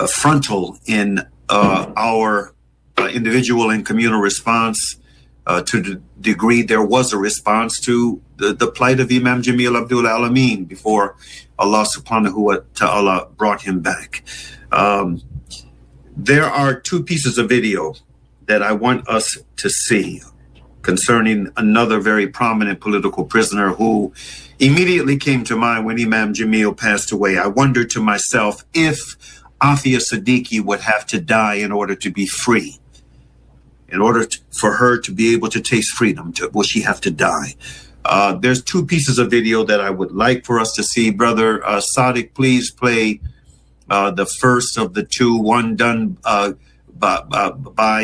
frontal in our individual and communal response to the degree there was a response to the plight of Imam Jamil Abdul Alameen before Allah subhanahu wa ta'ala brought him back. There are two pieces of video that I want us to see concerning another very prominent political prisoner who immediately came to mind when Imam Jamil passed away. I wondered to myself if Afia Siddiqui would have to die in order to be free. In order for her to be able to taste freedom, will she have to die? There's two pieces of video that I would like for us to see. Brother Sadiq, please play the first of the two, one done by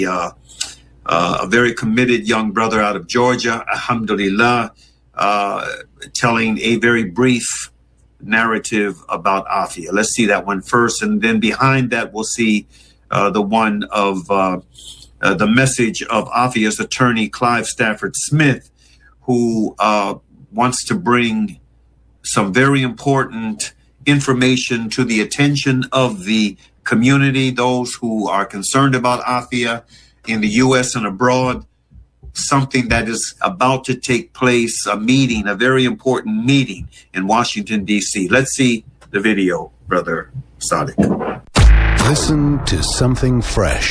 a very committed young brother out of Georgia, alhamdulillah, telling a very brief narrative about Afia. Let's see that one first, and then behind that we'll see the one of the message of Afia's attorney, Clive Stafford Smith, who wants to bring some very important information to the attention of the community, those who are concerned about Afia in the U.S. and abroad, something that is about to take place, a meeting, a very important meeting in Washington, D.C. Let's see the video, Brother Sadiq. Listen to something fresh.